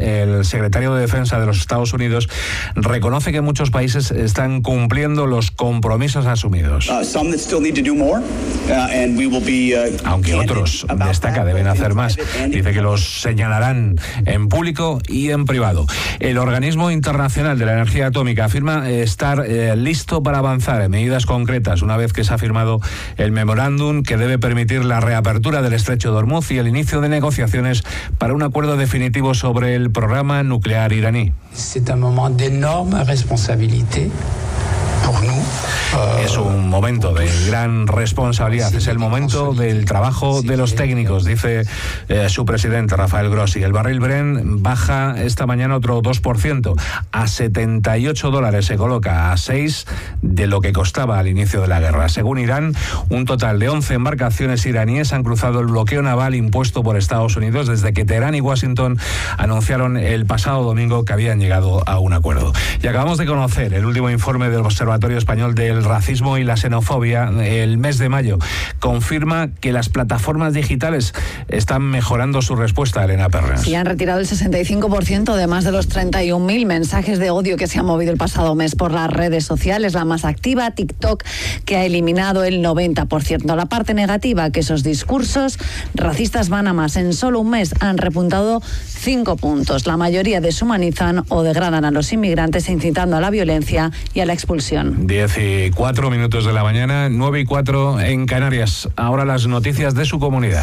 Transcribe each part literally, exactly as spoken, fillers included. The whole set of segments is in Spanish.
el secretario de Defensa de los Estados Unidos reconoce que muchos países están cumpliendo los compromisos asumidos. Aunque otros, destaca, deben hacer más. Dice que los señalarán en público y en privado. El Organismo Internacional de la Energía Atómica afirma estar eh, listo para avanzar en medidas concretas una vez que se ha firmado el memorándum que debe permitir la reapertura del estrecho de Hormuz y el inicio de negociaciones para un acuerdo definitivo sobre el programa nuclear iraní. C'est un moment d'énorme responsabilité. Es un momento de gran responsabilidad, es el momento del trabajo de los técnicos, dice eh, su presidente Rafael Grossi. El barril Brent baja esta mañana otro dos por ciento, a setenta y ocho dólares, se coloca a seis de lo que costaba al inicio de la guerra. Según Irán, un total de once embarcaciones iraníes han cruzado el bloqueo naval impuesto por Estados Unidos desde que Teherán y Washington anunciaron el pasado domingo que habían llegado a un acuerdo. Y acabamos de conocer el último informe del Observatorio Español del Racismo y la Xenofobia. El mes de mayo confirma que las plataformas digitales están mejorando su respuesta, Elena Perras. Sí, han retirado el sesenta y cinco por ciento de más de los treinta y un mil mensajes de odio que se han movido el pasado mes por las redes sociales. La más activa, TikTok, que ha eliminado el noventa por ciento. La parte negativa, que esos discursos racistas van a más. En solo un mes han repuntado cinco puntos. La mayoría deshumanizan o degradan a los inmigrantes, incitando a la violencia y a la expulsión. diez y cuatro minutos de la mañana, nueve y cuatro en Canarias. Ahora las noticias de su comunidad.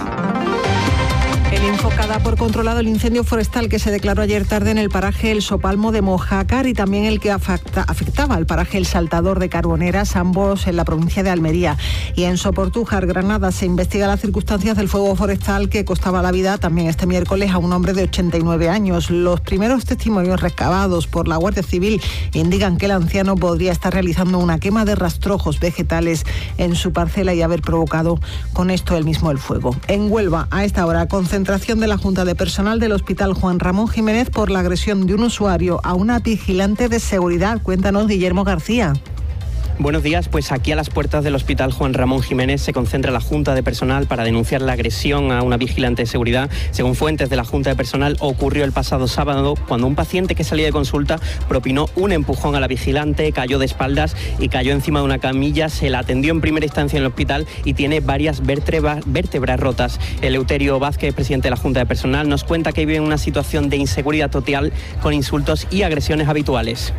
El Infocada por controlado el incendio forestal que se declaró ayer tarde en el paraje El Sopalmo de Mojácar y también el que afecta, afectaba al paraje El Saltador de Carboneras, ambos en la provincia de Almería. Y en Soportújar, Granada, se investiga las circunstancias del fuego forestal que costaba la vida también este miércoles a un hombre de ochenta y nueve años. Los primeros testimonios recabados por la Guardia Civil indican que el anciano podría estar realizando una quema de rastrojos vegetales en su parcela y haber provocado con esto él mismo el fuego. En Huelva, a esta hora, concentración de la Junta de Personal del Hospital Juan Ramón Jiménez por la agresión de un usuario a una vigilante de seguridad. Cuéntanos, Guillermo García. Buenos días, pues aquí a las puertas del Hospital Juan Ramón Jiménez se concentra la Junta de Personal para denunciar la agresión a una vigilante de seguridad. Según fuentes de la Junta de Personal, ocurrió el pasado sábado cuando un paciente que salía de consulta propinó un empujón a la vigilante, cayó de espaldas y cayó encima de una camilla. Se la atendió en primera instancia en el hospital y tiene varias vértebras, vértebras rotas. Eleuterio Vázquez, presidente de la Junta de Personal, nos cuenta que vive en una situación de inseguridad total con insultos y agresiones habituales.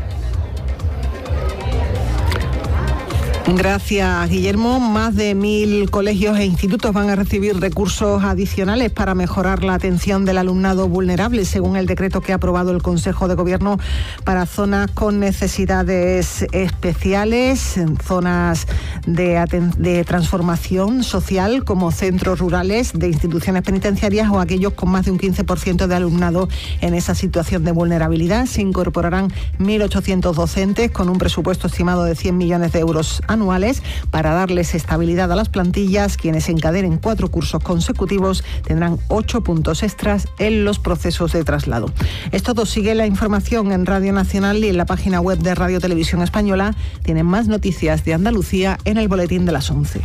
Gracias, Guillermo. Más de mil colegios e institutos van a recibir recursos adicionales para mejorar la atención del alumnado vulnerable, según el decreto que ha aprobado el Consejo de Gobierno para zonas con necesidades especiales, zonas de, aten- de transformación social, como centros rurales de instituciones penitenciarias o aquellos con más de un quince por ciento de alumnado en esa situación de vulnerabilidad. Se incorporarán mil ochocientos docentes con un presupuesto estimado de cien millones de euros anuales para darles estabilidad a las plantillas. Quienes encadenen cuatro cursos consecutivos tendrán ocho puntos extras en los procesos de traslado. Esto todo sigue la información en Radio Nacional y en la página web de Radio Televisión Española. Tienen más noticias de Andalucía en el boletín de las once.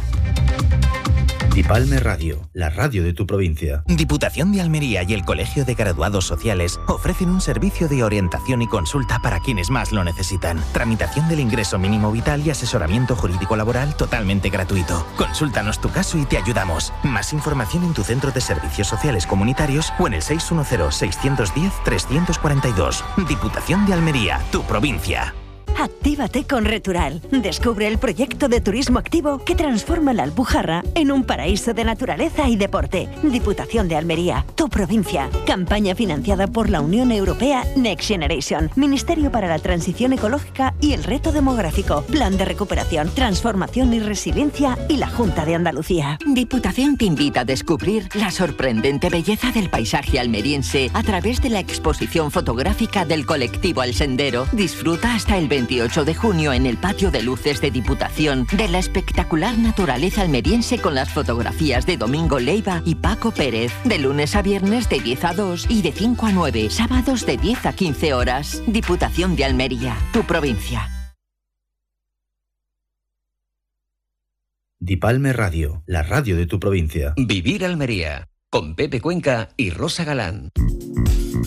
Dipalme Radio, la radio de tu provincia. Diputación de Almería y el Colegio de Graduados Sociales ofrecen un servicio de orientación y consulta para quienes más lo necesitan. Tramitación del ingreso mínimo vital y asesoramiento jurídico laboral totalmente gratuito. Consúltanos tu caso y te ayudamos. Más información en tu centro de servicios sociales comunitarios o en el seis uno cero, seis uno cero, tres cuatro dos. Diputación de Almería, tu provincia. Actívate con Retural. Descubre el proyecto de turismo activo que transforma la Alpujarra en un paraíso de naturaleza y deporte. Diputación de Almería, tu provincia. Campaña financiada por la Unión Europea Next Generation, Ministerio para la Transición Ecológica y el Reto Demográfico, Plan de Recuperación, Transformación y Resiliencia y la Junta de Andalucía. Diputación te invita a descubrir la sorprendente belleza del paisaje almeriense a través de la exposición fotográfica del colectivo El Sendero. Disfruta hasta el veintiocho de junio en el patio de luces de Diputación de la espectacular naturaleza almeriense con las fotografías de Domingo Leiva y Paco Pérez, de lunes a viernes de diez a dos y de cinco a nueve, sábados de diez a quince horas. Diputación de Almería, tu provincia. Dipalme Radio, la radio de tu provincia. Vivir Almería, con Pepe Cuenca y Rosa Galán.